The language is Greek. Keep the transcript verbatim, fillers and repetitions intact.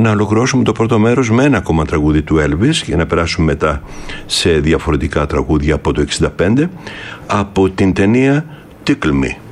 να ολοκληρώσουμε το πρώτο μέρος με ένα ακόμα τραγούδι του Elvis για να περάσουμε μετά σε διαφορετικά τραγούδια από το εξήντα πέντε από την ταινία Tickle Me.